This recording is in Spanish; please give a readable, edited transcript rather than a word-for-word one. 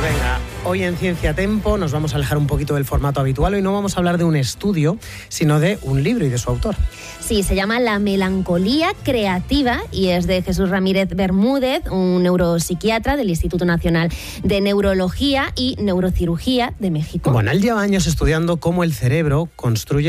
Venga, hoy en Ciencia Tempo nos vamos a alejar un poquito del formato habitual. Hoy no vamos a hablar de un estudio, sino de un libro y de su autor. Sí, se llama La melancolía creativa y es de Jesús Ramírez Bermúdez, un neuropsiquiatra del Instituto Nacional de Neurología y Neurocirugía de México. Bueno, él lleva años estudiando cómo el cerebro construye